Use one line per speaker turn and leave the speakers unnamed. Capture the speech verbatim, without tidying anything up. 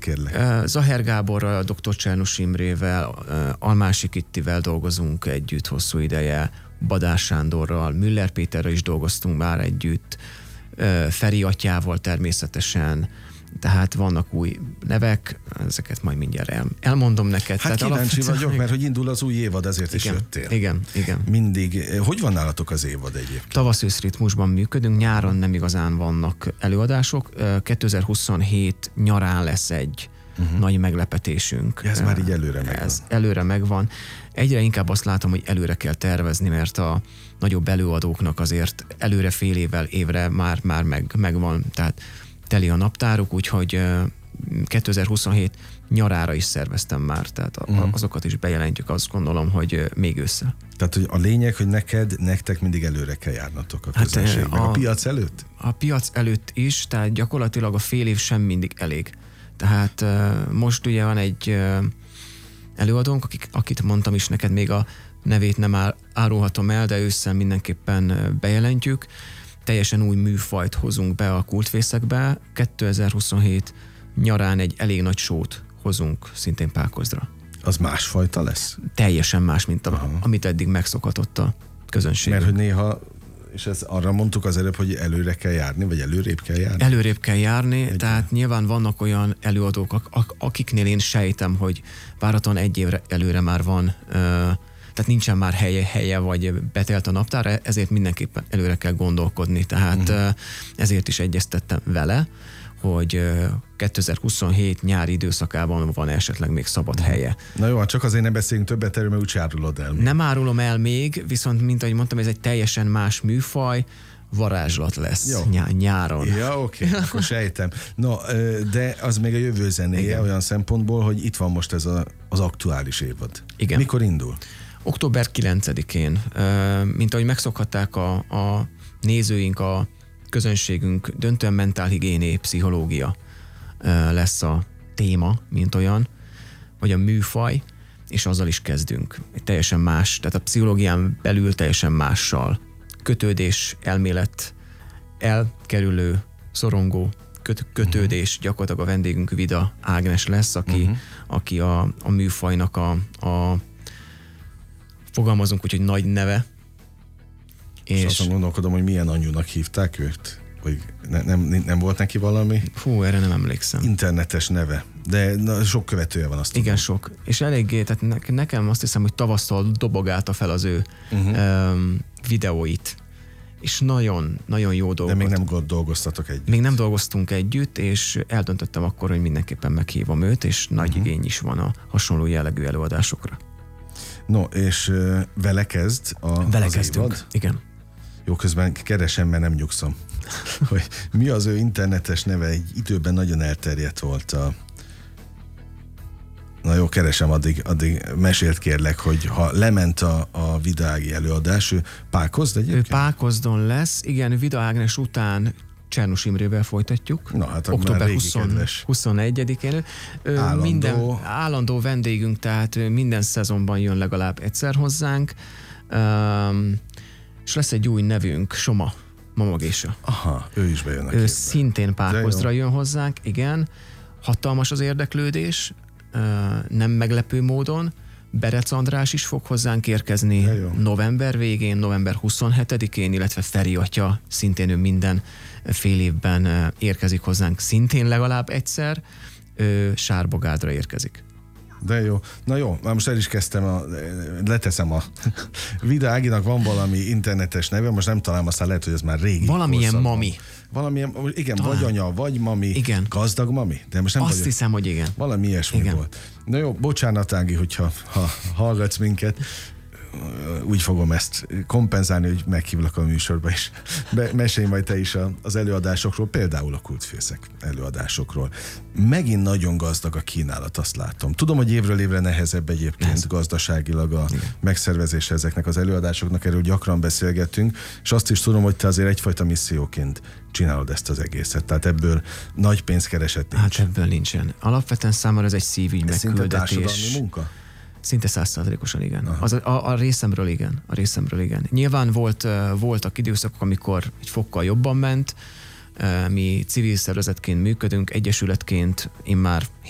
kérlek?
Zaher Gáborral, doktor Csernus Imrével, Almási Kittivel dolgozunk együtt hosszú ideje, Badás Sándorral, Müller Péterrel is dolgoztunk már együtt, Feri atyával természetesen, tehát vannak új nevek, ezeket majd mindjárt el, elmondom neked.
Hát
tehát
kíváncsi
alapvetően...
vagyok, mert hogy indul az új évad, ezért
igen,
is jöttél.
Igen, igen.
Mindig. Hogy van nálatok az évad egyébként?
Tavasz-ősz ritmusban működünk, nyáron nem igazán vannak előadások. kétezer-huszonhét nyarán lesz egy uh-huh. nagy meglepetésünk.
Ez már így előre megvan.
Ez előre megvan. Egyre inkább azt látom, hogy előre kell tervezni, mert a nagyobb előadóknak azért előre fél évvel, évre már, már meg, megvan, tehát teli a naptáruk, úgyhogy kétezer-huszonhét nyarára is szerveztem már, tehát uh-huh. azokat is bejelentjük, azt gondolom, hogy még össze.
Tehát hogy a lényeg, hogy neked, nektek mindig előre kell járnatok a közönségben. Hát a, a piac előtt?
A piac előtt is, tehát gyakorlatilag a fél év sem mindig elég. Tehát most ugye van egy előadónk, akik, akit mondtam is neked, még a nevét nem árulhatom el, de ősszel mindenképpen bejelentjük. Teljesen új műfajt hozunk be a kultfészekbe. kétezer-huszonhét nyarán egy elég nagy sót hozunk szintén Pákozdra.
Az másfajta lesz?
Teljesen más, mint a, amit eddig megszokhatott a közönség.
Mert hogy néha, és ezt arra mondtuk az előbb, hogy előre kell járni, vagy előrébb kell járni?
Előrébb kell járni,
egy
tehát éve. Nyilván vannak olyan előadók, akiknél én sejtem, hogy várhatóan egy évre előre már van, tehát nincsen már helye, helye vagy betelt a naptár, ezért mindenképpen előre kell gondolkodni. Tehát uh-huh. ezért is egyeztettem vele, hogy kétezer-huszonhét nyári időszakában van esetleg még szabad helye.
Na jó, csak azért nem beszéljünk többet erről, mert úgy árulod el.
Nem árulom el még, viszont mint ahogy mondtam, ez egy teljesen más műfaj, varázslat lesz ny- nyáron.
Ja, oké, okay, akkor sejtem. No, de az még a jövő zenéje. Igen. Olyan szempontból, hogy itt van most ez a, az aktuális évad.
Igen.
Mikor indul?
október kilencedikén. Mint ahogy megszokhatták a, a nézőink, a közönségünk, döntően mentálhigiéné, pszichológia lesz a téma, mint olyan, vagy a műfaj, és azzal is kezdünk. Egy teljesen más, tehát a pszichológián belül teljesen mással. Kötődés, elmélet, elkerülő, szorongó, köt, kötődés, uh-huh. gyakorlatilag a vendégünk Vida Ágnes lesz, aki, uh-huh. aki a, a műfajnak a, a fogalmazunk úgy, hogy nagy neve.
És, és azon gondolkodom, hogy milyen anyunak hívták őt? Hogy ne, nem, nem volt neki valami?
Fú, erre nem emlékszem.
Internetes neve. De na, sok követője van, azt tudom.
Igen, sok. És eléggé, tehát ne, nekem azt hiszem, hogy tavasztal dobogálta fel az ő uh-huh. um, videóit. És nagyon, nagyon jó dolgot.
De még nem dolgoztatok együtt.
Még nem dolgoztunk együtt, és eldöntöttem akkor, hogy mindenképpen meghívom őt, és nagy uh-huh. igény is van a hasonló jellegű előadásokra.
No, és uh, vele kezd a,
vele
az
kezdünk.
évad?
Igen.
Jó, közben keresem, mert nem nyugszom. Hogy mi az ő internetes neve? Egy időben nagyon elterjedt volt a... Na jó, keresem, addig, addig mesélt kérlek, hogy ha lement a, a Vida Ági előadás, ő Pákozd egyébként?
Ő Pákozdon lesz, igen, Vida Ágnes után Csernus Imrével folytatjuk.
Na, hát
október huszonegyedikén.
Állandó.
Minden állandó vendégünk, tehát minden szezonban jön legalább egyszer hozzánk. Um, és lesz egy új nevünk, Soma Mamagésa.
Aha, ő is bejön a
Ő
képbe.
szintén Pákozdra jön hozzánk, igen. Hatalmas az érdeklődés, nem meglepő módon. Berec András is fog hozzánk érkezni november végén, november huszonhetedikén, illetve Feri atya, szintén ő minden fél évben érkezik hozzánk, szintén legalább egyszer. Ő Sárbogádra érkezik.
De jó. Na jó, már most el is kezdtem, a, leteszem a Vida Áginak van valami internetes neve, most nem találom, aztán lehet, hogy ez már régi.
Valamilyen mami.
Valamilyen, igen, talán. Vagy anya, vagy mami.
Igen.
Gazdag mami. De most nem
Azt
vagyok.
hiszem, hogy igen.
Valami ilyesmi
igen.
volt. Na jó, bocsánat Ági, hogyha ha hallgatsz minket, úgy fogom ezt kompenzálni, hogy meghívlak a műsorba is. Be, mesélj majd te is az előadásokról, például a kultfészek előadásokról. Megint nagyon gazdag a kínálat, azt látom. Tudom, hogy évről évre nehezebb egyébként Ez. gazdaságilag a Igen. megszervezése ezeknek az előadásoknak, erről gyakran beszélgetünk, és azt is tudom, hogy te azért egyfajta misszióként csinálod ezt az egészet. Tehát ebből nagy pénzkereset nincs.
Hát ebből nincsen. Alapvetően számára ez egy szívügy
ez
megküldetés.
Szinte társadalmi munka?
Szinte száz százalékosan igen. Az, a, a részemről igen. A részemről igen. Nyilván volt, voltak időszakok, amikor egy fokkal jobban ment. Mi civil szervezetként működünk, egyesületként én már